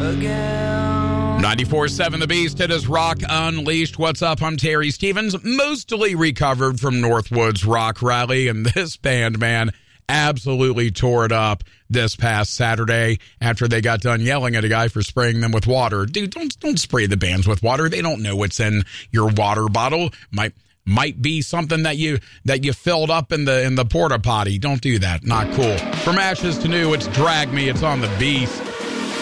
94.7 The Beast. It is Rock Unleashed. What's up? I'm Terry Stevens, mostly recovered from Northwoods Rock Rally, and this band, man, absolutely tore it up this past Saturday after they got done yelling at a guy for spraying them with water. Dude, don't spray the bands with water. They don't know what's in your water bottle. Might be something that you filled up in the porta potty. Don't do that. Not cool. From ashes to new, it's Drag Me. It's on The Beast.